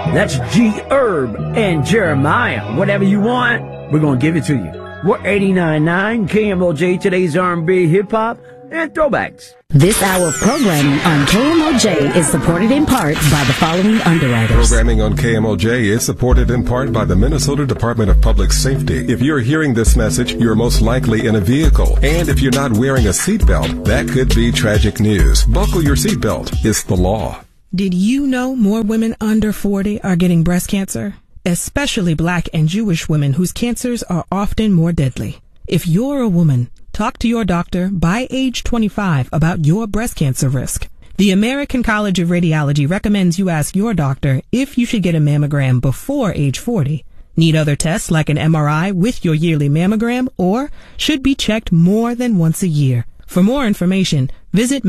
That's G Herb and Jeremiah. Whatever you want, we're going to give it to you. We're 89.9 KMOJ, today's R&B, hip-hop, and throwbacks. This hour of programming on KMOJ is supported in part by the following underwriters. Programming on KMOJ is supported in part by the Minnesota Department of Public Safety. If you're hearing this message, you're most likely in a vehicle. And if you're not wearing a seatbelt, that could be tragic news. Buckle your seatbelt. It's the law. Did you know more women under 40 are getting breast cancer? Especially Black and Jewish women whose cancers are often more deadly. If you're a woman, talk to your doctor by age 25 about your breast cancer risk. The American College of Radiology recommends you ask your doctor if you should get a mammogram before age 40. Need other tests like an MRI with your yearly mammogram, or should be checked more than once a year. For more information, visit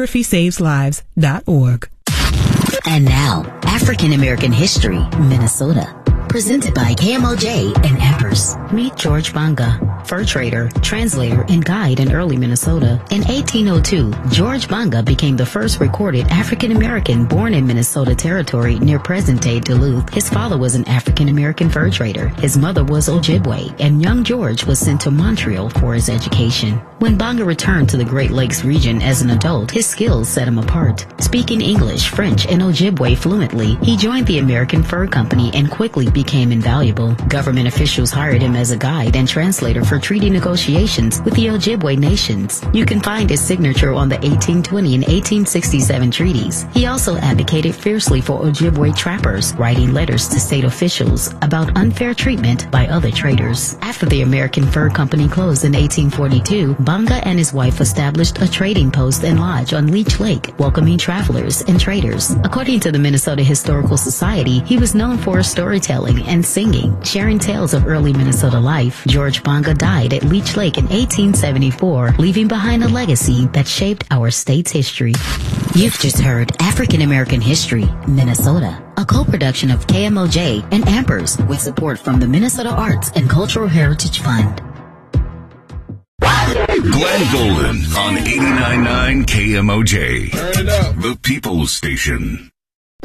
mammographysaveslives.org. And now, African American History, Minnesota. Presented by KMOJ and Empress. Meet George Banga, fur trader, translator, and guide in early Minnesota. In 1802, George Banga became the first recorded African American born in Minnesota Territory near present-day Duluth. His father was an African American fur trader. His mother was Ojibwe, and young George was sent to Montreal for his education. When Banga returned to the Great Lakes region as an adult, his skills set him apart. Speaking English, French, and Ojibwe fluently, he joined the American Fur Company and quickly became invaluable. Government officials hired him as a guide and translator for treaty negotiations with the Ojibwe nations. You can find his signature on the 1820 and 1867 treaties. He also advocated fiercely for Ojibwe trappers, writing letters to state officials about unfair treatment by other traders. After the American Fur Company closed in 1842, Banga and his wife established a trading post and lodge on Leech Lake, welcoming travelers and traders. According to the Minnesota Historical Society, he was known for his storytelling and singing, sharing tales of early Minnesota life. George Banga died at Leech Lake in 1874, leaving behind a legacy that shaped our state's history. You've just heard African American History, Minnesota, a co-production of KMOJ and Amper's with support from the Minnesota Arts and Cultural Heritage Fund. Glenn Golden on 89.9 KMOJ, Turn it up. the People's Station.